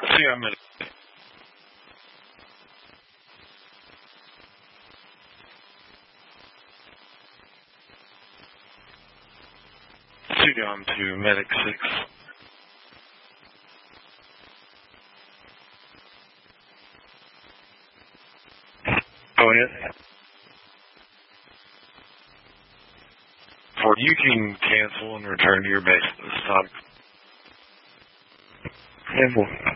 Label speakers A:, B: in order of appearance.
A: See, I'm in. See, on to Medic 6. Go ahead. For you can cancel and return to your base at this time. 10-4.